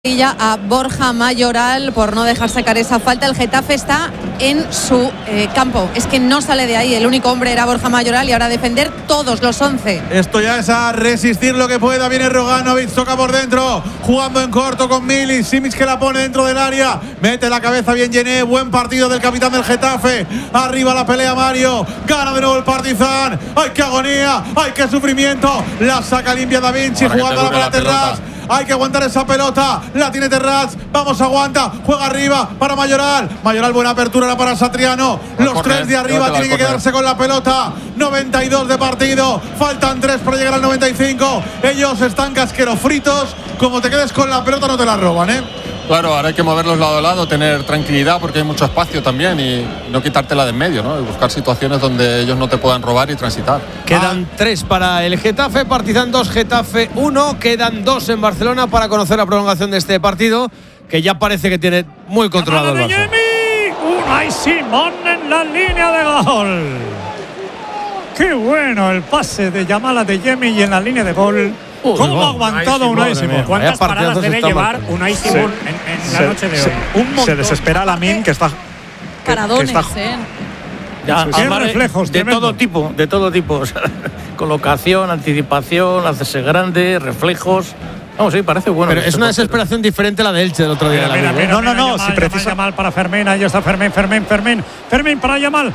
A Borja Mayoral por no dejar sacar esa falta. El Getafe está en su campo, es que no sale de ahí. El único hombre era Borja Mayoral y ahora a defender todos los 11. Esto ya es a resistir lo que pueda. Viene Roganovic, toca por dentro, jugando en corto con Milic. Simic que la pone dentro del área, mete la cabeza bien Yené. Buen partido del capitán del Getafe. Arriba la pelea Mario, gana de nuevo el Partizan. ¡Ay, qué agonía! ¡Ay, qué sufrimiento! La saca limpia Da Vinci, jugándola para Terrats. Hay que aguantar esa pelota, la tiene Terrats, vamos, aguanta, juega arriba para Mayoral, buena apertura ahora para Satriano, los tres de arriba tienen que quedarse con la pelota, 92 de partido, faltan 3 para llegar al 95, ellos están casqueros fritos, como te quedes con la pelota no te la roban, Claro, ahora hay que moverlos lado a lado, tener tranquilidad porque hay mucho espacio también y no quitártela de en medio, ¿no? Y buscar situaciones donde ellos no te puedan robar y transitar. Quedan 3 para el Getafe, Partizan 2, Getafe 1. Quedan 2 en Barcelona para conocer la prolongación de este partido, que ya parece que tiene muy controlado el Barça. Unai Simón en la línea de gol. Qué bueno el pase de Yamal de Yemi y en la línea de gol. ¿Cómo ha aguantado Unai Simón? ¿Cuántas paradas debe llevar Unai Simón en la noche de hoy? Se desespera Lamine, que está... Paradones, Ya, reflejos de todo tipo, o sea, colocación, anticipación, hacerse grande, reflejos. Vamos, sí, parece bueno. Pero es una desesperación diferente a la de Elche del otro día. No, si precisa Yamal para Fermín, ahí está Fermín para Yamal.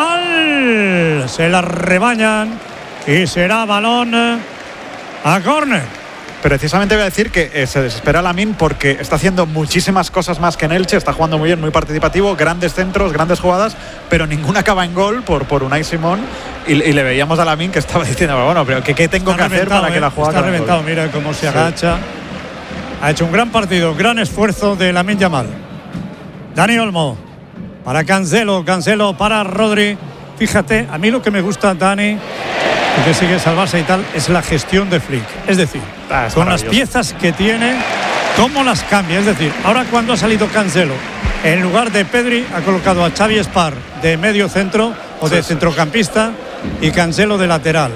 Yamal se la rebañan y será balón a córner. Precisamente voy a decir que se desespera Lamine porque está haciendo muchísimas cosas más que en Elche, está jugando muy bien, muy participativo, grandes centros, grandes jugadas, pero ninguna acaba en gol por Unai Simón y le veíamos a Lamine que estaba diciendo, bueno, pero ¿qué tengo que hacer para que la jugada está reventado? Mira cómo se agacha. Ha hecho un gran partido, gran esfuerzo de Lamine Yamal. Dani Olmo para Cancelo para Rodri. Fíjate, a mí lo que me gusta, Dani, porque sigue salvarse y tal, es la gestión de Flick. Es decir, con las piezas que tiene, cómo las cambia. Es decir, ahora cuando ha salido Cancelo, en lugar de Pedri, ha colocado a Xavi Espar de medio centro o de centrocampista y Cancelo de lateral.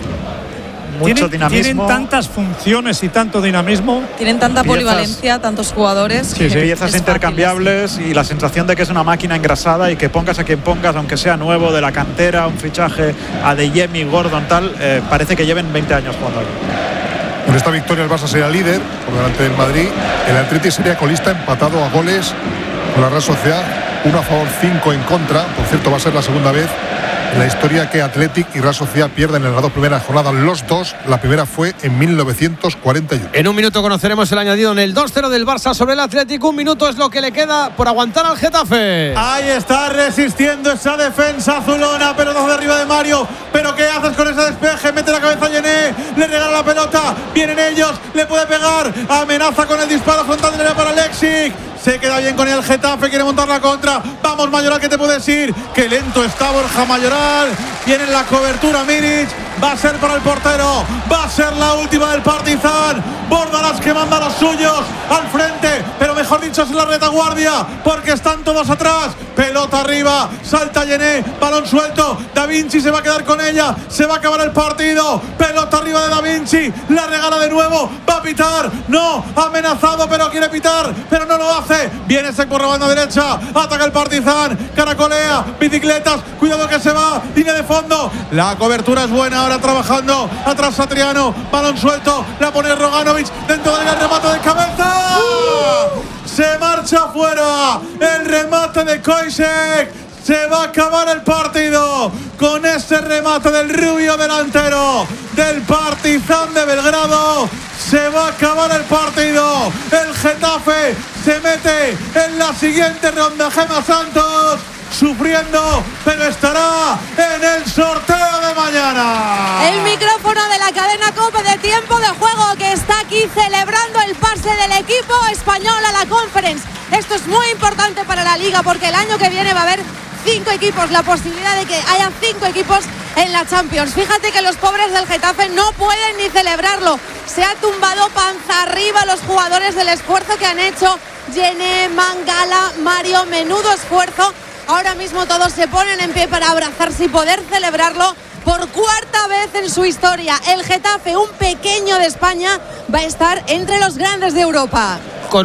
Mucho dinamismo. Tienen tantas funciones y tanto dinamismo. Tienen tanta polivalencia, tantos jugadores. Piezas intercambiables y la sensación de que es una máquina engrasada y que pongas a quien pongas, aunque sea nuevo, de la cantera, un fichaje a De Jemi, Gordon, tal, parece que lleven 20 años jugando aquí. Con esta victoria el Barça sería líder por delante del Madrid. El Atleti sería colista, empatado a goles con la Real Sociedad, 1 a favor, 5 en contra. Por cierto, va a ser la segunda vez en la historia que Athletic y Real Sociedad pierden en las 2 primeras jornadas los dos. La primera fue en 1941. En un minuto conoceremos el añadido en el 2-0 del Barça sobre el Athletic. 1 minuto es lo que le queda por aguantar al Getafe. Ahí está resistiendo esa defensa azulona, pero desde arriba de Mario. Pero ¿qué haces con ese despeje? Mete la cabeza a Yené, le regala la pelota, vienen ellos, le puede pegar, amenaza con el disparo frontal de área para Leipzig. Se queda bien con el Getafe, quiere montar la contra. Vamos, Mayoral, que te puedes ir. Qué lento está Borja Mayoral. Viene en la cobertura Milic. Va a ser para el portero. Va a ser la última del Partizan. Bordalás que manda a los suyos al frente, pero mejor dicho es la retaguardia, porque están todos atrás. Pelota arriba, salta Yené, balón suelto. Da Vinci se va a quedar con ella. Se va a acabar el partido. Pelota arriba de Da Vinci. La regala de nuevo. Va a pitar. No, amenazado, pero quiere pitar, pero no lo hace. Viene Sec por la banda derecha, ataca el Partizan, caracolea, bicicletas, cuidado que se va, línea de fondo, la cobertura es buena, ahora trabajando, atrás Satriano, balón suelto, la pone Roganovic, dentro del remate de cabeza, se marcha fuera, el remate de Koisek. Se va a acabar el partido con ese remate del rubio delantero del Partizan de Belgrado. Se va a acabar el partido. El Getafe se mete en la siguiente ronda. Gemma Santos sufriendo, pero estará en el sorteo de mañana. El micrófono de la cadena COPE de Tiempo de Juego, que está aquí celebrando el pase del equipo español a la Conference. Esto es muy importante para la Liga, porque el año que viene va a haber 5 equipos, la posibilidad de que haya 5 equipos en la Champions. Fíjate que los pobres del Getafe no pueden ni celebrarlo. Se ha tumbado panza arriba los jugadores del esfuerzo que han hecho. Yené, Mangala, Mario, menudo esfuerzo. Ahora mismo todos se ponen en pie para abrazarse y poder celebrarlo por 4ª vez en su historia. El Getafe, un pequeño de España, va a estar entre los grandes de Europa.